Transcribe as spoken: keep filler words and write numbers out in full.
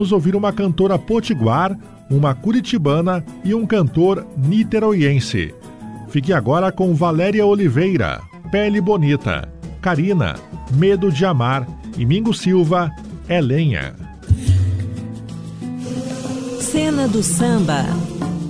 Vamos ouvir uma cantora potiguar, uma curitibana e um cantor niteroiense. Fique agora com Valéria Oliveira, Pele Bonita, Karina, Medo de Amar e Mingo Silva, É Lenha. Cena do Samba.